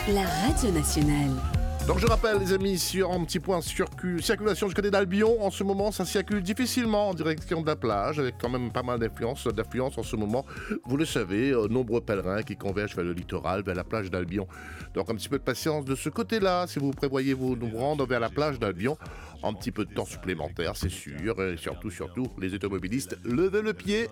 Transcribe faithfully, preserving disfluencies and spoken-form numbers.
La Radio Nationale. Donc je rappelle les amis, sur un petit point circu, circulation du côté d'Albion, en ce moment ça circule difficilement en direction de la plage, avec quand même pas mal d'influence, d'affluence en ce moment. Vous le savez, euh, nombreux pèlerins qui convergent vers le littoral, vers la plage d'Albion. Donc un petit peu de patience de ce côté-là, si vous prévoyez vous nous rendre vers la plage d'Albion. Un petit peu de temps supplémentaire, c'est sûr, et surtout, surtout, les automobilistes, levez le pied